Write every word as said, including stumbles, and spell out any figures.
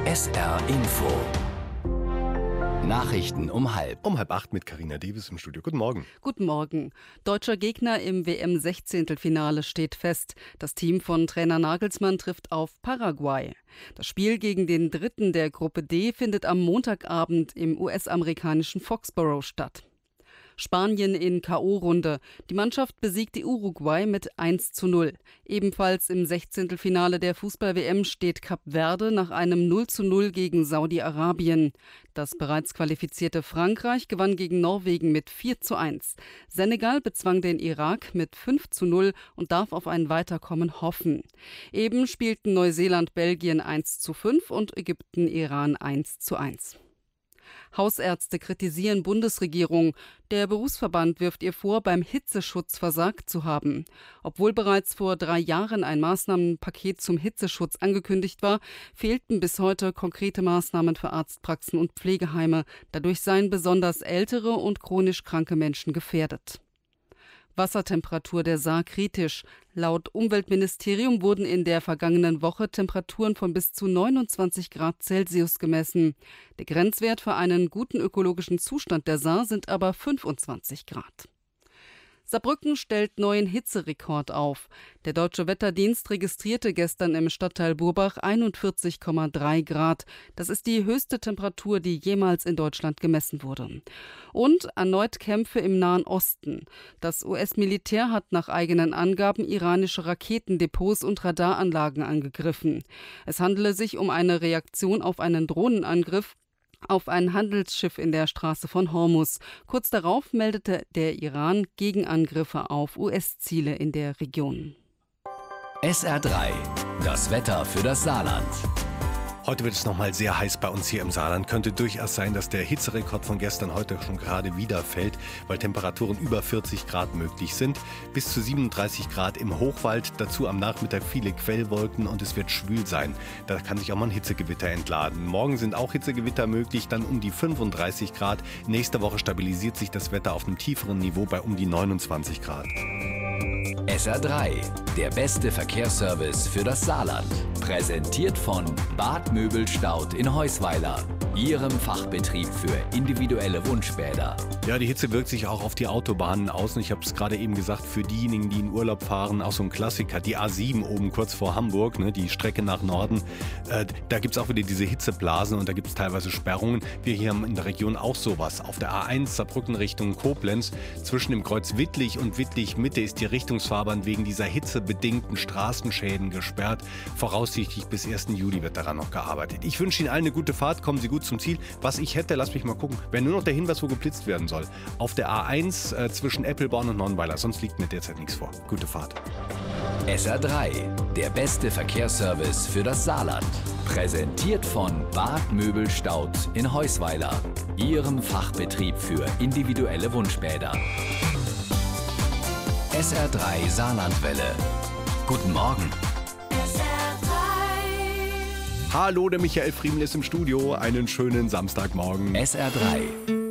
S R Info. Nachrichten um halb. Um halb acht mit Carina Davis im Studio. Guten Morgen. Guten Morgen. Deutscher Gegner im W M-Sechzehntelfinale steht fest. Das Team von Trainer Nagelsmann trifft auf Paraguay. Das Spiel gegen den Dritten der Gruppe D findet am Montagabend im U S-amerikanischen Foxborough statt. Spanien in K O-Runde. Die Mannschaft besiegte Uruguay mit eins zu null. Ebenfalls im Sechzehntelfinale der Fußball-W M steht Kap Verde nach einem null zu null gegen Saudi-Arabien. Das bereits qualifizierte Frankreich gewann gegen Norwegen mit vier zu eins. Senegal bezwang den Irak mit fünf zu null und darf auf ein Weiterkommen hoffen. Eben spielten Neuseeland Belgien eins zu fünf und Ägypten Iran eins zu eins. Hausärzte kritisieren Bundesregierung. Der Berufsverband wirft ihr vor, beim Hitzeschutz versagt zu haben. Obwohl bereits vor drei Jahren ein Maßnahmenpaket zum Hitzeschutz angekündigt war, fehlten bis heute konkrete Maßnahmen für Arztpraxen und Pflegeheime. Dadurch seien besonders ältere und chronisch kranke Menschen gefährdet. Wassertemperatur der Saar kritisch. Laut Umweltministerium wurden in der vergangenen Woche Temperaturen von bis zu neunundzwanzig Grad Celsius gemessen. Der Grenzwert für einen guten ökologischen Zustand der Saar sind aber fünfundzwanzig Grad. Saarbrücken stellt neuen Hitzerekord auf. Der Deutsche Wetterdienst registrierte gestern im Stadtteil Burbach einundvierzig Komma drei Grad. Das ist die höchste Temperatur, die jemals in Deutschland gemessen wurde. Und erneut Kämpfe im Nahen Osten. Das U S-Militär hat nach eigenen Angaben iranische Raketendepots und Radaranlagen angegriffen. Es handele sich um eine Reaktion auf einen Drohnenangriff auf ein Handelsschiff in der Straße von Hormuz. Kurz darauf meldete der Iran Gegenangriffe auf U S-Ziele in der Region. S R drei, das Wetter für das Saarland. Heute wird es nochmal sehr heiß bei uns hier im Saarland. Könnte durchaus sein, dass der Hitzerekord von gestern heute schon gerade wieder fällt, weil Temperaturen über vierzig Grad möglich sind. Bis zu siebenunddreißig Grad im Hochwald, dazu am Nachmittag viele Quellwolken und es wird schwül sein. Da kann sich auch mal ein Hitzegewitter entladen. Morgen sind auch Hitzegewitter möglich, dann um die fünfunddreißig Grad. Nächste Woche stabilisiert sich das Wetter auf einem tieferen Niveau bei um die neunundzwanzig Grad. S R drei, der beste Verkehrsservice für das Saarland. Präsentiert von Bad Möbelstaud in Heusweiler, Ihrem Fachbetrieb für individuelle Wunschbäder. Ja, die Hitze wirkt sich auch auf die Autobahnen aus. Und ich habe es gerade eben gesagt, für diejenigen, die in Urlaub fahren, auch so ein Klassiker, die A sieben oben kurz vor Hamburg, ne, die Strecke nach Norden. Äh, da gibt es auch wieder diese Hitzeblasen und da gibt es teilweise Sperrungen. Wir hier haben in der Region auch sowas. Auf der A eins Saarbrücken Richtung Koblenz, zwischen dem Kreuz Wittlich und Wittlich Mitte ist die Richtungsfahrbahn wegen dieser hitzebedingten Straßenschäden gesperrt. Voraussichtlich bis ersten Juli wird daran noch gearbeitet. Ich wünsche Ihnen allen eine gute Fahrt, kommen Sie gut zum Ziel. Was ich hätte, lass mich mal gucken, wäre nur noch der Hinweis, wo geblitzt werden soll. Auf der A eins äh, zwischen Eppelborn und Nonnweiler, sonst liegt mir derzeit nichts vor. Gute Fahrt. S R drei, der beste Verkehrsservice für das Saarland. Präsentiert von Bad Möbelstaud in Heusweiler, Ihrem Fachbetrieb für individuelle Wunschbäder. S R drei Saarlandwelle. Guten Morgen. Hallo, der Michael Friemel ist im Studio. Einen schönen Samstagmorgen. S R drei.